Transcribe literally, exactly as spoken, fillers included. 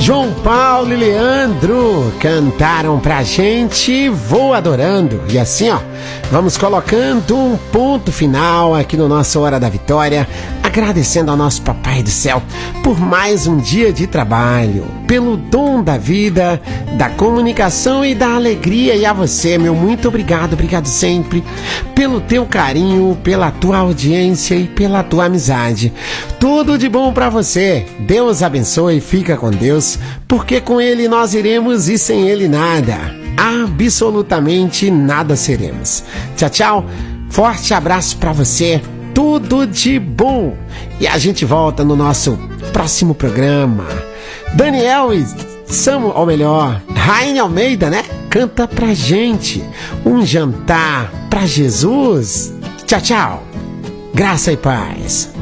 João Paulo e Leandro cantaram pra gente Vou Adorando. E assim, ó, vamos colocando um ponto final aqui no nosso Hora da Vitória, agradecendo ao nosso Papai do Céu por mais um dia de trabalho, pelo dom da vida, da comunicação e da alegria. E a você, meu muito obrigado, obrigado sempre pelo teu carinho, pela tua audiência e pela tua amizade. Tudo de bom pra você. Deus abençoe, fica com Deus, porque com Ele nós iremos e sem Ele nada, absolutamente nada seremos. Tchau, tchau, forte abraço pra você, tudo de bom. E a gente volta no nosso próximo programa. Daniel e Samuel, ou melhor, Raine Almeida, né? Canta pra gente Um Jantar pra Jesus. Tchau, tchau. Graça e paz.